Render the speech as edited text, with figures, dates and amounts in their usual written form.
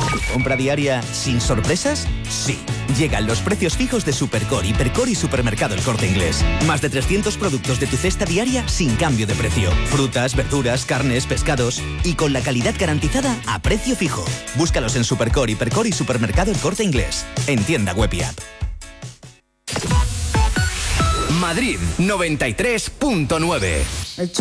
¿Compra diaria sin sorpresas? Sí. Llegan los precios fijos de Supercore, Hipercore y Supermercado El Corte Inglés. Más de 300 productos de tu cesta diaria sin cambio de precio. Frutas, verduras, carnes, pescados. Y con la calidad garantizada a precio fijo. Búscalos en Supercore, Hipercore y Supermercado El Corte Inglés. En tienda web y app. Madrid 93.9.